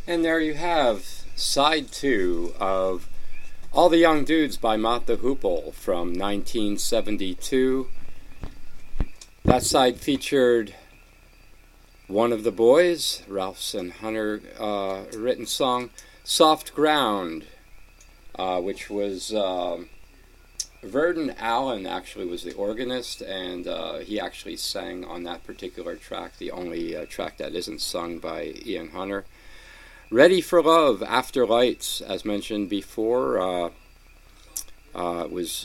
And there you have side 2 of All the Young Dudes by Mott the Hoople from 1972. That side featured one of the boys, Ralph's and Hunter written song, Soft Ground, which was Verdon Allen actually was the organist, and he actually sang on that particular track, the only track that isn't sung by Ian Hunter. Ready for Love, After Lights, as mentioned before, was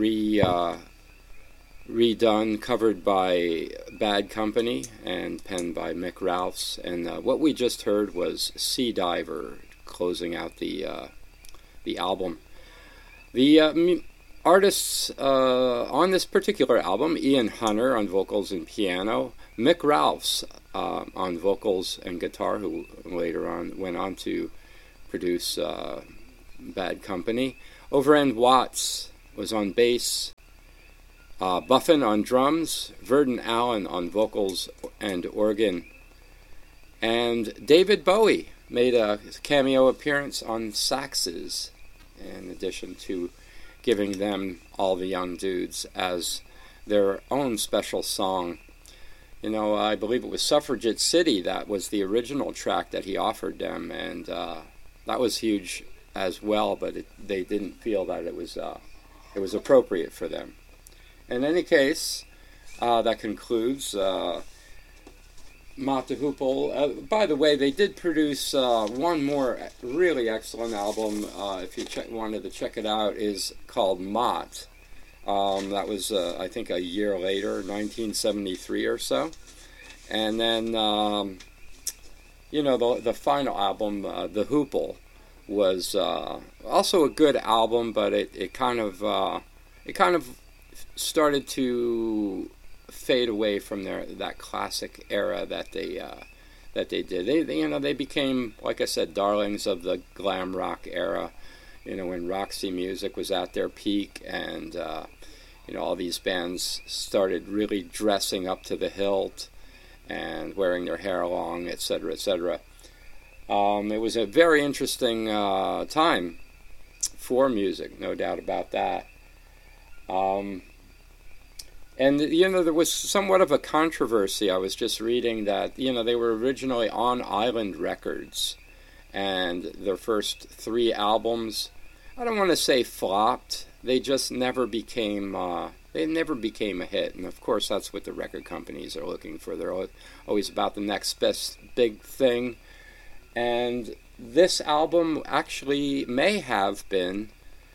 redone, covered by Bad Company and penned by Mick Ralphs. And what we just heard was Sea Diver, closing out the album. The artists on this particular album: Ian Hunter on vocals and piano, Mick Ralphs on vocals and guitar, who later on went on to produce Bad Company. Overend Watts was on bass, Buffin on drums, Verdon Allen on vocals and organ, and David Bowie made a cameo appearance on saxes, in addition to giving them All the Young Dudes as their own special song. You know, I believe it was Suffragette City that was the original track that he offered them, and that was huge as well, but they didn't feel that it was appropriate for them. In any case, that concludes Mott the Hoople. By the way, they did produce one more really excellent album. If you wanted to check it out, is called Mott. That was, I think, a year later, 1973 or so. And then, the final album, The Hoople, was also a good album, but it kind of started to fade away from that classic era that they did. They became, like I said, darlings of the glam rock era. When Roxy Music was at their peak, and all these bands started really dressing up to the hilt and wearing their hair long, etc., etc. It was a very interesting time for music, no doubt about that. And, there was somewhat of a controversy. I was just reading that, they were originally on Island Records, and their first 3 albums, I don't want to say flopped, they just never became a hit. And of course, that's what the record companies are looking for. They're always about the next best big thing. And this album actually may have been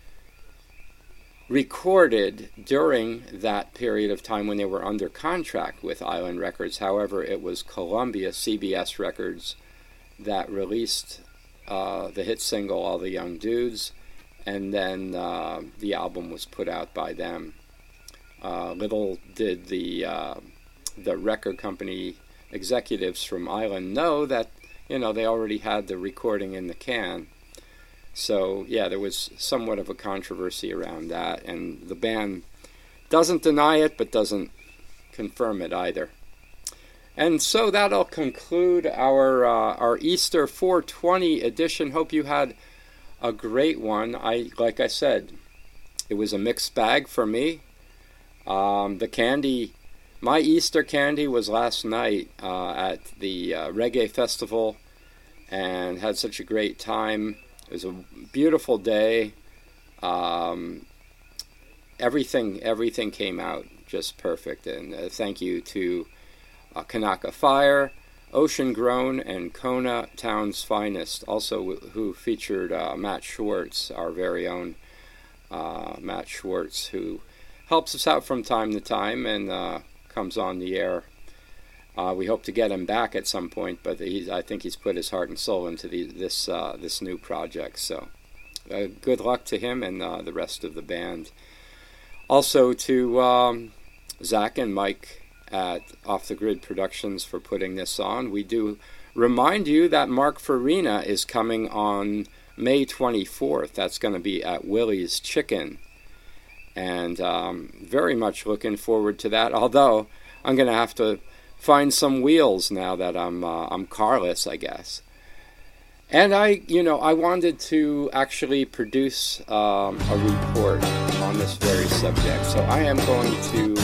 recorded during that period of time when they were under contract with Island Records. However, it was Columbia, CBS Records, that released the hit single All the Young Dudes, and then the album was put out by them. Little did the record company executives from Island know that they already had the recording in the can. So, yeah, there was somewhat of a controversy around that, and the band doesn't deny it, but doesn't confirm it either. And so that'll conclude our Easter 420 edition. Hope you had a great one. Like I said, it was a mixed bag for me. The candy, my Easter candy was last night at the Reggae Festival, and had such a great time. It was a beautiful day. Everything came out just perfect. And thank you to Kanaka Fire, Ocean Grown, and Kona Town's Finest, also who featured Matt Schwartz, our very own Matt Schwartz, who helps us out from time to time and comes on the air. We hope to get him back at some point, but I think he's put his heart and soul into this new project. So good luck to him and the rest of the band. Also to Zach and Mike at Off the Grid Productions for putting this on. We do remind you that Mark Farina is coming on May 24th. That's going to be at Willie's Chicken. And very much looking forward to that, although I'm going to have to find some wheels now that I'm carless, I guess. And I wanted to actually produce a report on this very subject. So I am going to